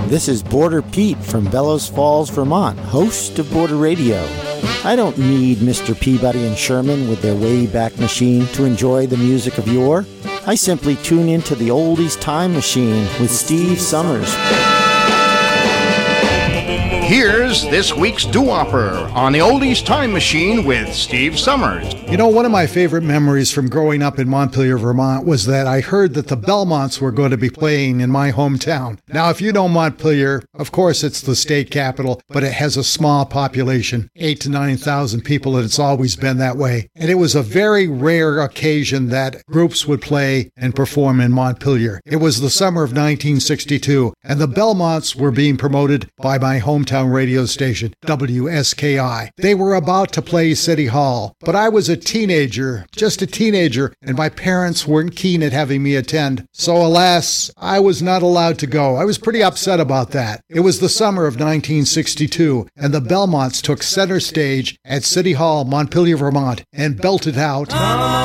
This is Border Pete from Bellows Falls, Vermont, host of Border Radio. I don't need Mr. Peabody and Sherman with their Wayback Machine to enjoy the music of yore. I simply tune into the Oldies Time Machine with Steve Summers. Here's this week's doo-wopper on the Oldies Time Machine with Steve Summers. You know, one of my favorite memories from growing up in Montpelier, Vermont was that I heard that the Belmonts were going to be playing in my hometown. Now, if you know Montpelier, of course it's the state capital, but it has a small population, 8,000 to 9,000 people, and it's always been that way. And it was a very rare occasion that groups would play and perform in Montpelier. It was the summer of 1962, and the Belmonts were being promoted by my hometown radio station, WSKI. They were about to play City Hall, but I was a teenager, just a teenager, and my parents weren't keen at having me attend. So alas, I was not allowed to go. I was pretty upset about that. It was the summer of 1962, and the Belmonts took center stage at City Hall, Montpelier, Vermont, and belted out